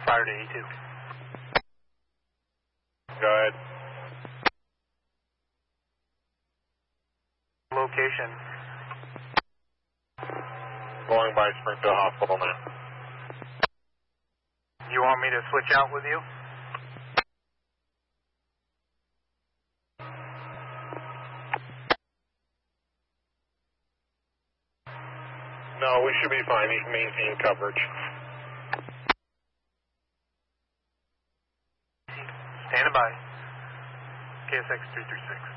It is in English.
Fire to A2. Go ahead. Location. Going by Springfield Hospital now. You want me to switch out with you? No, we should be fine. You can maintain coverage. Standing by. KSX 336.